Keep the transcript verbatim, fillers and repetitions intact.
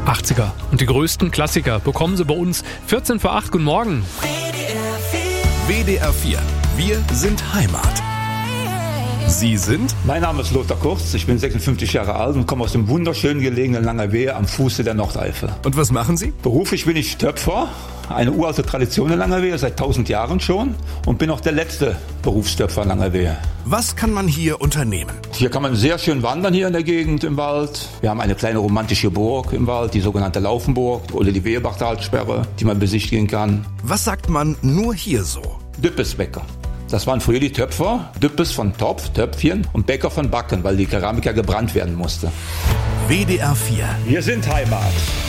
achtziger. Und die größten Klassiker bekommen Sie bei uns vierzehn vor acht. Guten Morgen. W D R vier. Wir sind Heimat. Sie sind? Mein Name ist Lothar Kurz, ich bin sechsundfünfzig Jahre alt und komme aus dem wunderschön gelegenen Langerwehe am Fuße der Nordeifel. Und was machen Sie? Beruflich bin ich Töpfer, eine uralte Tradition in Langerwehe, seit tausend Jahren schon, und bin auch der letzte Berufstöpfer in Langerwehe. Was kann man hier unternehmen? Hier kann man sehr schön wandern hier in der Gegend im Wald. Wir haben eine kleine romantische Burg im Wald, die sogenannte Laufenburg oder die Weherbachtalsperre, die man besichtigen kann. Was sagt man nur hier so? Düppesbäcker. Das waren früher die Töpfer, Düppes von Topf, Töpfchen und Bäcker von Backen, weil die Keramik ja gebrannt werden musste. W D R vier. Wir sind Heimat.